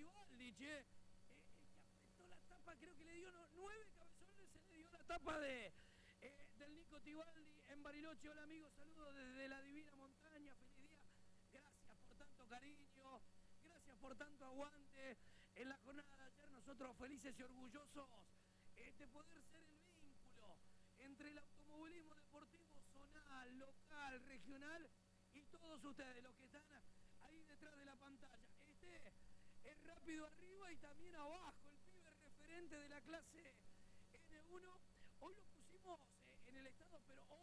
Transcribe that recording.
Tibaldi, che. Que apretó la tapa, creo que le dio 9 cabezones, se le dio la tapa del Nico Tibaldi en Bariloche. Hola amigos, saludos desde la divina montaña, feliz día. Gracias por tanto cariño, gracias por tanto aguante. En la jornada de ayer nosotros felices y orgullosos de poder ser el vínculo entre el automovilismo deportivo zonal, local, regional y todos ustedes, los que están ahí detrás de la pantalla. Es rápido arriba y también abajo, el pibe referente de la clase N1. Hoy lo pusimos en el estado, pero